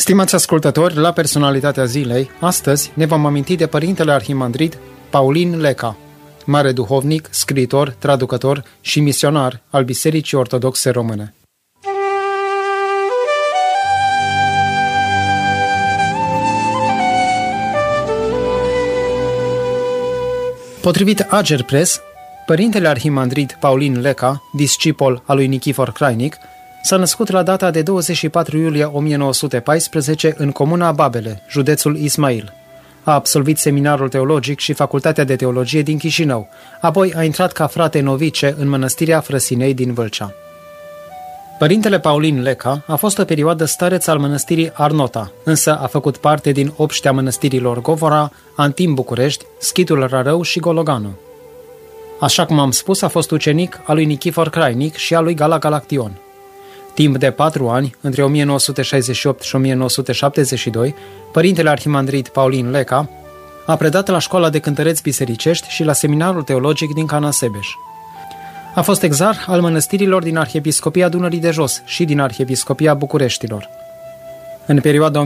Stimați ascultători, la Personalitatea Zilei, astăzi ne vom aminti de Părintele Arhimandrit Paulin Leca, mare duhovnic, scriitor, traducător și misionar al Bisericii Ortodoxe Române. Potrivit Ager Press, Părintele Arhimandrit Paulin Leca, discipol al lui Nichifor Crainic, s-a născut la data de 24 iulie 1914 în comuna Babele, județul Ismail. A absolvit seminarul teologic și facultatea de teologie din Chișinău, apoi a intrat ca frate novice în mănăstirea Frăsinei din Vâlcea. Părintele Paulin Leca a fost o perioadă stareț al mănăstirii Arnota, însă a făcut parte din obștea mănăstirilor Govora, Antim București, Schitul Rarău și Gologanu. Așa cum am spus, a fost ucenic al lui Nichifor Crainic și al lui Gala Galaction. Timp de 4 ani, între 1968 și 1972, Părintele Arhimandrit Paulin Leca a predat la școala de cântăreți bisericești și la seminarul teologic din Canasebeș. A fost exarh al mănăstirilor din Arhiepiscopia Dunării de Jos și din Arhiepiscopia Bucureștilor. În perioada 1994-1996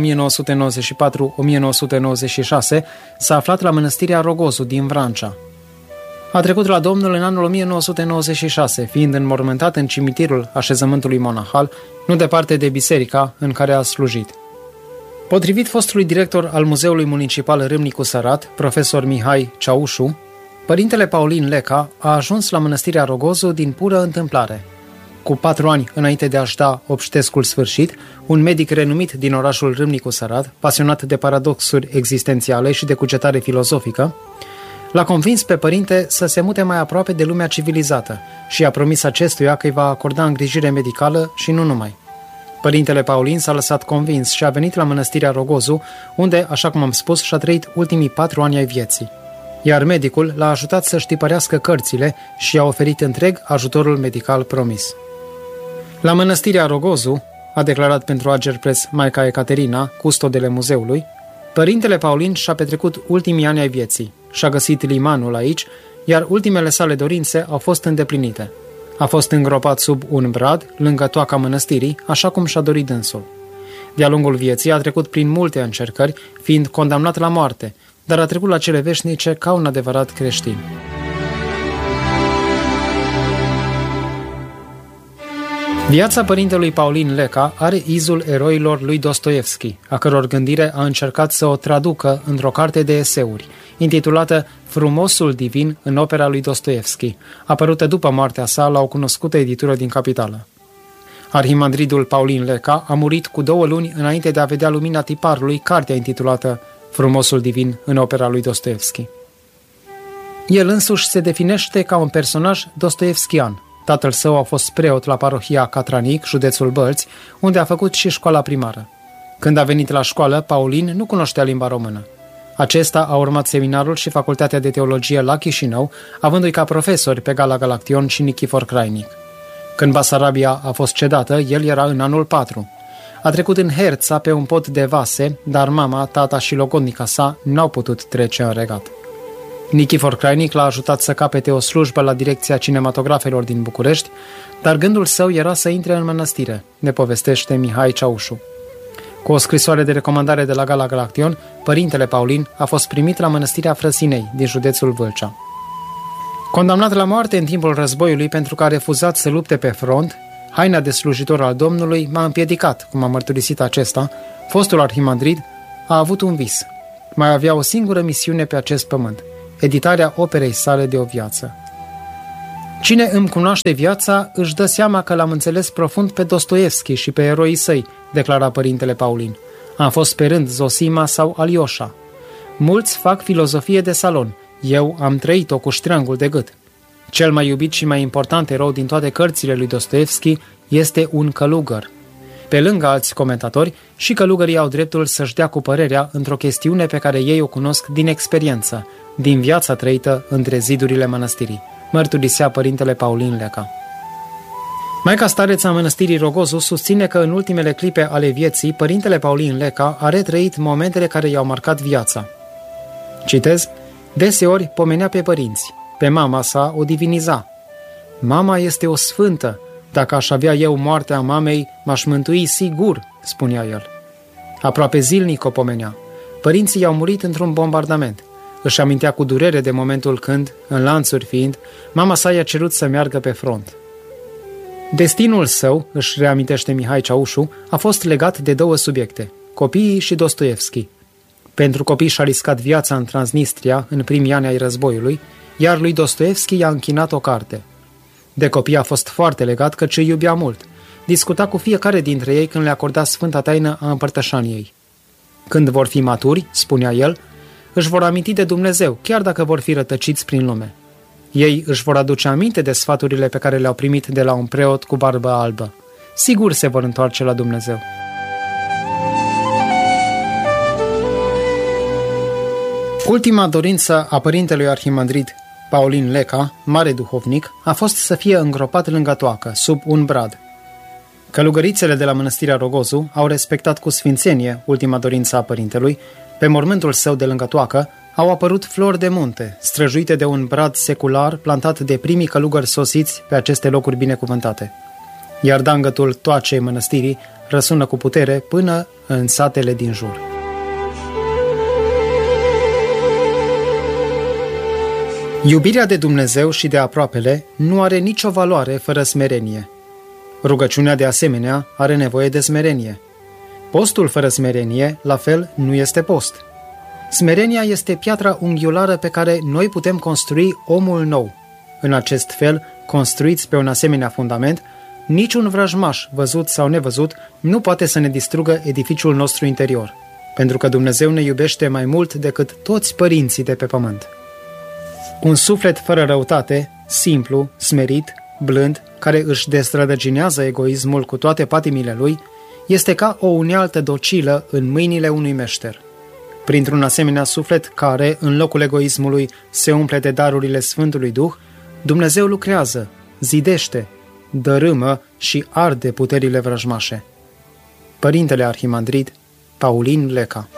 s-a aflat la mănăstirea Rogozu din Vrancea. A trecut la Domnul în anul 1996, fiind înmormântat în cimitirul așezământului monahal, nu departe de biserica în care a slujit. Potrivit fostului director al Muzeului Municipal Râmnicu Sărat, profesor Mihai Ceaușu, Părintele Paulin Leca a ajuns la mănăstirea Rogozu din pură întâmplare. Cu 4 ani înainte de a-și da obștescul sfârșit, un medic renumit din orașul Râmnicu Sărat, pasionat de paradoxuri existențiale și de cugetare filozofică, l-a convins pe părinte să se mute mai aproape de lumea civilizată și a promis acestuia că îi va acorda îngrijire medicală și nu numai. Părintele Paulin s-a lăsat convins și a venit la mănăstirea Rogozu, unde, așa cum am spus, și-a trăit ultimii 4 ani ai vieții. Iar medicul l-a ajutat să-și tipărească cărțile și i-a oferit întreg ajutorul medical promis. La mănăstirea Rogozu, a declarat pentru Ager Press maica Ecaterina, custodele muzeului, Părintele Paulin și-a petrecut ultimii ani ai vieții. Și-a găsit limanul aici, iar ultimele sale dorințe au fost îndeplinite. A fost îngropat sub un brad, lângă toaca mănăstirii, așa cum și-a dorit dânsul. De-a lungul vieții a trecut prin multe încercări, fiind condamnat la moarte, dar a trecut la cele veșnice ca un adevărat creștin. Viața părintelui Paulin Leca are izul eroilor lui Dostoevski, a căror gândire a încercat să o traducă într-o carte de eseuri, intitulată Frumosul divin în opera lui Dostoevski, apărută după moartea sa la o cunoscută editură din capitală. Arhimandritul Paulin Leca a murit cu 2 luni înainte de a vedea lumina tiparului cartea intitulată Frumosul divin în opera lui Dostoevski. El însuși se definește ca un personaj dostoevskian. Tatăl său a fost preot la parohia Catranic, județul Bălți, unde a făcut și școala primară. Când a venit la școală, Paulin nu cunoștea limba română. Acesta a urmat seminarul și facultatea de teologie la Chișinău, avându-i ca profesori pe Gala Galaction și Nichifor Crainic. Când Basarabia a fost cedată, el era în anul 4. A trecut în Herța pe un pod de vase, dar mama, tata și logodnica sa n-au putut trece în regat. Nichifor Crainic l-a ajutat să capete o slujbă la direcția cinematografelor din București, dar gândul său era să intre în mănăstire, ne povestește Mihai Ceaușu. Cu o scrisoare de recomandare de la Gala Galaction, Părintele Paulin a fost primit la mănăstirea Frăsinei, din județul Vâlcea. Condamnat la moarte în timpul războiului pentru că a refuzat să lupte pe front, haina de slujitor al Domnului m-a împiedicat, cum a mărturisit acesta, fostul arhimandrit a avut un vis. Mai avea o singură misiune pe acest pământ, editarea operei sale de o viață. Cine îmi cunoaște viața își dă seama că l-am înțeles profund pe Dostoevski și pe eroii săi, declara Părintele Paulin. Am fost pe rând Zosima sau Alioșa. Mulți fac filozofie de salon. Eu am trăit-o cu ștreangul de gât. Cel mai iubit și mai important erou din toate cărțile lui Dostoevski este un călugăr. Pe lângă alți comentatori, și călugării au dreptul să-și dea cu părerea într-o chestiune pe care ei o cunosc din experiență, din viața trăită între zidurile mănăstirii, mărturisea Părintele Paulin Leca. Maica stareță a mănăstirii Rogozu susține că în ultimele clipe ale vieții, Părintele Paulin Leca a retrăit momentele care i-au marcat viața. Citez, deseori pomenea pe părinți, pe mama sa o diviniza. Mama este o sfântă, dacă aș avea eu moartea mamei, m-aș mântui sigur, spunea el. Aproape zilnic o pomenea. Părinții i-au murit într-un bombardament. Își amintea cu durere de momentul când, în lanțuri fiind, mama sa i-a cerut să meargă pe front. Destinul său, își reamintește Mihai Ceaușu, a fost legat de două subiecte, copiii și Dostoevski. Pentru copii și-a riscat viața în Transnistria în primii ani ai războiului, iar lui Dostoevski i-a închinat o carte. De copii a fost foarte legat căci îi iubea mult. Discuta cu fiecare dintre ei când le acorda sfânta taină a împărtășaniei. Când vor fi maturi, spunea el, își vor aminti de Dumnezeu, chiar dacă vor fi rătăciți prin lume. Ei își vor aduce aminte de sfaturile pe care le-au primit de la un preot cu barbă albă. Sigur se vor întoarce la Dumnezeu. Ultima dorință a părintelui arhimandrit Paulin Leca, mare duhovnic, a fost să fie îngropat lângă toacă, sub un brad. Călugărițele de la mănăstirea Rogozu au respectat cu sfințenie ultima dorință a părintelui. Pe mormântul său de lângă toacă au apărut flori de munte, străjuite de un brad secular plantat de primii călugări sosiți pe aceste locuri binecuvântate. Iar dangătul toacei mănăstirii răsună cu putere până în satele din jur. Iubirea de Dumnezeu și de aproapele nu are nicio valoare fără smerenie. Rugăciunea de asemenea are nevoie de smerenie. Postul fără smerenie, la fel, nu este post. Smerenia este piatra unghiulară pe care noi putem construi omul nou. În acest fel, construiți pe un asemenea fundament, niciun vrăjmaș, văzut sau nevăzut, nu poate să ne distrugă edificiul nostru interior, pentru că Dumnezeu ne iubește mai mult decât toți părinții de pe pământ. Un suflet fără răutate, simplu, smerit, blând, care își destrădăcinează egoismul cu toate patimile lui, este ca o unealtă docilă în mâinile unui meșter. Printr-un asemenea suflet care, în locul egoismului, se umple de darurile Sfântului Duh, Dumnezeu lucrează, zidește, dărâmă și arde puterile vrăjmașe. Părintele arhimandrit Paulin Leca.